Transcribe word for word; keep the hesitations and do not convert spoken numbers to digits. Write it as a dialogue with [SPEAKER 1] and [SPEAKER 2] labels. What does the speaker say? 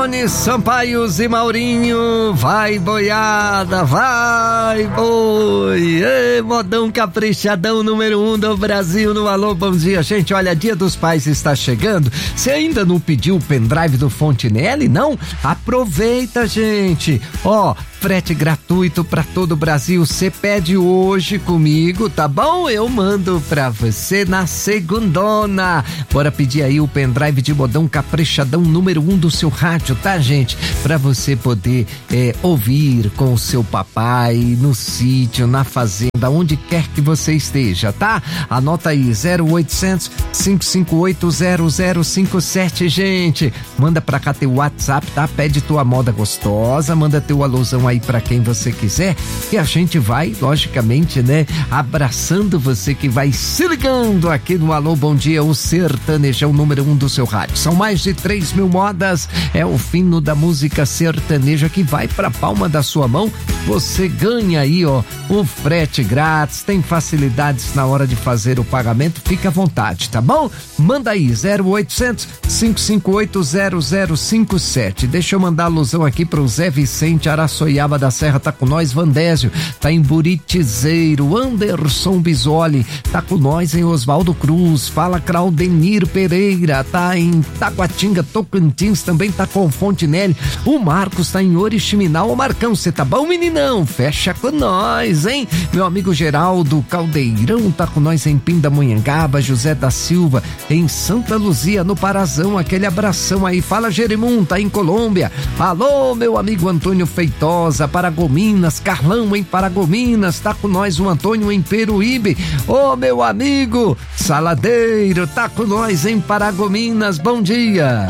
[SPEAKER 1] Jones, Sampaios e Maurinho, vai boiada, vai boi, Ê, modão caprichadão número um do Brasil no Alô Bom Dia. Gente, olha, Dia dos Pais está chegando, você ainda não pediu o pendrive do Fontinelli, não? Aproveita, gente, ó, frete gratuito para todo o Brasil, você pede hoje comigo, tá bom? Eu mando pra você na segundona. Bora pedir aí o pendrive de modão caprichadão número um do seu rádio, tá, gente? Pra você poder é, ouvir com o seu papai no sítio, na fazenda, onde quer que você esteja, tá? Anota aí, zero oitocentos, cinco cinco oito, zero zero cinco sete, gente. Manda pra cá teu WhatsApp, tá? Pede tua moda gostosa, manda teu alusão aí pra quem você quiser, e a gente vai, logicamente, né, abraçando você que vai se ligando aqui no Alô Bom Dia, o sertanejão número um do seu rádio. São mais de três mil modas, é o fino da música sertaneja que vai pra palma da sua mão. Você ganha aí, ó, o frete grátis, tem facilidades na hora de fazer o pagamento, fica à vontade, tá bom? Manda aí, zero oitocentos, cinco cinco oito, zero zero cinco sete. Deixa eu mandar alusão aqui pro Zé Vicente, Araçoiaba da Serra, tá com nós. Vandésio, tá em Buritizeiro. Anderson Bisoli, tá com nós em Oswaldo Cruz. Fala Claudenir Pereira, tá em Taguatinga, Tocantins, também tá com Fontinelli. O Marcos tá em Oriximiná. Ô Marcão, você tá bom, meninão? Fecha com nós, hein? Meu amigo Geraldo Caldeirão tá com nós em Pindamonhangaba. José da Silva em Santa Luzia, no Parazão, aquele abração aí. Fala Jerimum, tá em Colômbia. Alô, meu amigo Antônio Feitosa, Paragominas. Carlão em Paragominas, tá com nós o Antônio em Peruíbe. Ô, meu amigo Saladeiro, tá com nós em Paragominas. Bom dia.